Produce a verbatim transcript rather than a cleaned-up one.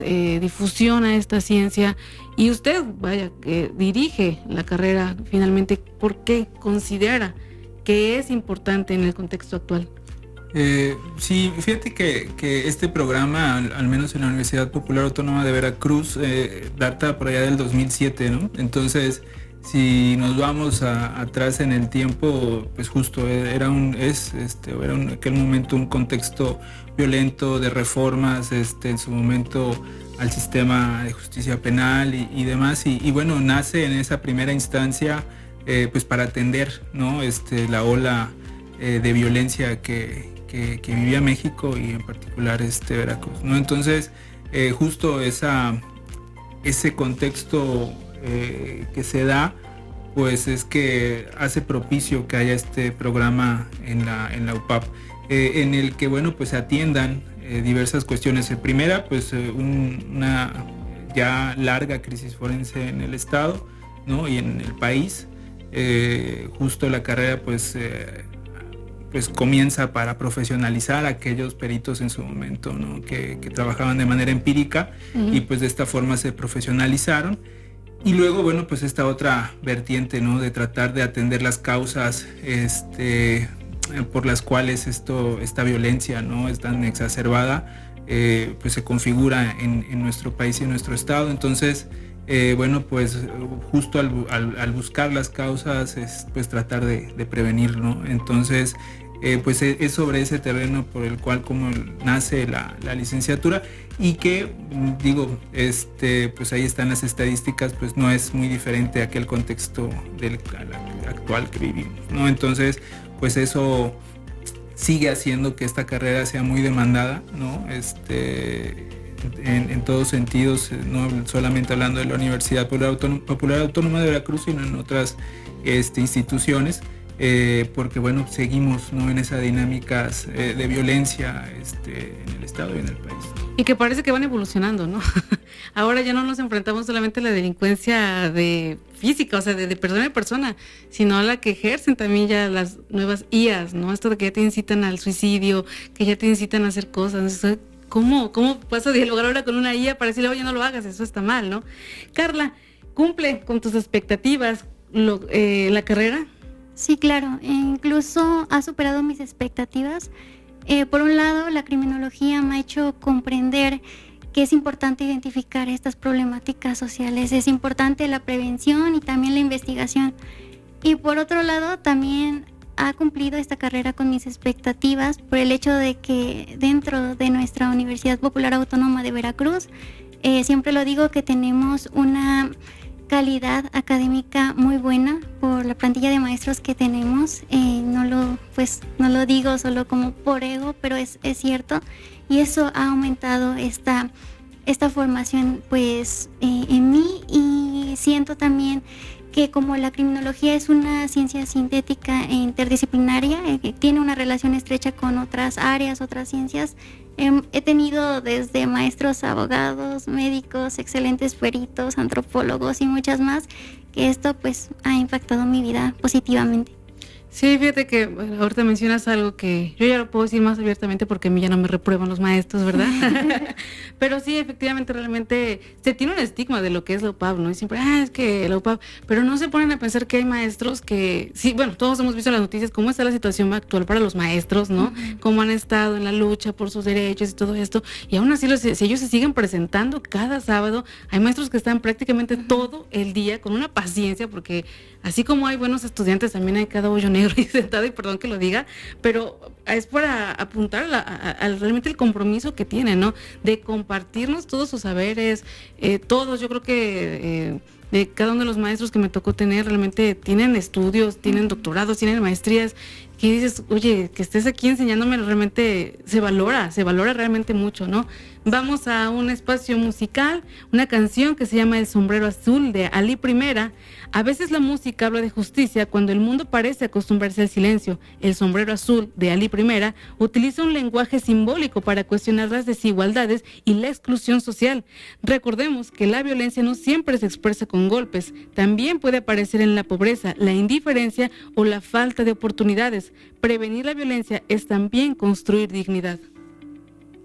eh, difusión a esta ciencia, y usted, vaya, que dirige la carrera finalmente, ¿por qué considera que es importante en el contexto actual? Eh, sí, fíjate que, que este programa, al, al menos en la Universidad Popular Autónoma de Veracruz, eh, data por allá del dos mil siete, ¿no? Entonces, si nos vamos a, atrás en el tiempo, pues justo era un, es, este, era en aquel momento un contexto violento de reformas, este, en su momento al sistema de justicia penal y, y demás, y, y bueno, nace en esa primera instancia, eh, pues para atender, ¿no? Este, la ola eh, de violencia que Que, que vivía México y en particular este Veracruz, ¿no? Entonces, eh, justo esa, ese contexto eh, que se da, pues es que hace propicio que haya este programa en la, en la U P A P, eh, en el que, bueno, pues se atiendan eh, diversas cuestiones. La primera, pues eh, un, una ya larga crisis forense en el Estado, ¿no? Y en el país. Eh, justo la carrera, pues... Eh, pues comienza para profesionalizar a aquellos peritos en su momento, ¿no? que, que trabajaban de manera empírica, uh-huh. Y pues de esta forma se profesionalizaron. Y luego, bueno, pues esta otra vertiente, ¿no? De tratar de atender las causas este, por las cuales esto, esta violencia, ¿no? Es tan exacerbada, eh, pues se configura en, en nuestro país y en nuestro estado. Entonces, eh, bueno, pues justo al, al, al buscar las causas es pues tratar de, de prevenir, ¿no? Entonces, Eh, pues es sobre ese terreno por el cual como nace la, la licenciatura, y que digo, este, pues ahí están las estadísticas, pues no es muy diferente a aquel contexto del actual que vivimos, ¿no? Entonces, pues eso sigue haciendo que esta carrera sea muy demandada, ¿no? Este, en, en todos sentidos, no solamente hablando de la Universidad Popular Autónoma, Popular Autónoma de Veracruz, sino en otras este, instituciones. Eh, porque bueno, seguimos, ¿no? En esas dinámicas eh, de violencia este, en el Estado y en el país. Y que parece que van evolucionando, ¿no? Ahora ya no nos enfrentamos solamente a la delincuencia de física, o sea, de, de persona a persona, sino a la que ejercen también ya las nuevas I As, ¿no? Esto de que ya te incitan al suicidio, que ya te incitan a hacer cosas. ¿Cómo, cómo vas a dialogar ahora con una I A para decirle, oye, no lo hagas, eso está mal, ¿no? Carla, ¿cumple con tus expectativas lo, eh, la carrera? Sí, claro, e incluso ha superado mis expectativas. Eh, por un lado, la criminología me ha hecho comprender que es importante identificar estas problemáticas sociales, es importante la prevención y también la investigación. Y por otro lado, también ha cumplido esta carrera con mis expectativas por el hecho de que dentro de nuestra Universidad Popular Autónoma de Veracruz, eh, siempre lo digo que tenemos una calidad académica muy buena por la plantilla de maestros que tenemos. Eh, no lo pues no lo digo solo como por ego, pero es, es cierto, y eso ha aumentado esta esta formación pues eh, en mí, y siento también que como la criminología es una ciencia sintética e interdisciplinaria, eh, que tiene una relación estrecha con otras áreas, otras ciencias, eh, he tenido desde maestros abogados, médicos, excelentes peritos, antropólogos y muchas más, que esto pues ha impactado mi vida positivamente. Sí, fíjate que bueno, ahorita mencionas algo que yo ya lo puedo decir más abiertamente porque a mí ya no me reprueban los maestros, ¿verdad? Pero sí, efectivamente, realmente se tiene un estigma de lo que es la U P A P, ¿no? Y siempre, ah, es que la U P A P, pero no se ponen a pensar que hay maestros que, sí, bueno, todos hemos visto en las noticias cómo está la situación actual para los maestros, ¿no? Uh-huh. Cómo han estado en la lucha por sus derechos y todo esto, y aún así los, si ellos se siguen presentando cada sábado, hay maestros que están prácticamente uh-huh. todo el día con una paciencia, porque así como hay buenos estudiantes, también hay cada hoyo negro y sentado, y perdón que lo diga, pero es para apuntar a, la, a, a realmente el compromiso que tienen, ¿no? De compartirnos todos sus saberes, eh, todos, yo creo que eh, de cada uno de los maestros que me tocó tener, realmente tienen estudios, tienen doctorados, tienen maestrías, que dices, oye, que estés aquí enseñándome, realmente se valora, se valora realmente mucho, ¿no? Vamos a un espacio musical, una canción que se llama El Sombrero Azul de Ali Primera. A veces la música habla de justicia cuando el mundo parece acostumbrarse al silencio. El Sombrero Azul de Ali Primera utiliza un lenguaje simbólico para cuestionar las desigualdades y la exclusión social. Recordemos que la violencia no siempre se expresa con golpes, también puede aparecer en la pobreza, la indiferencia o la falta de oportunidades. Prevenir la violencia es también construir dignidad.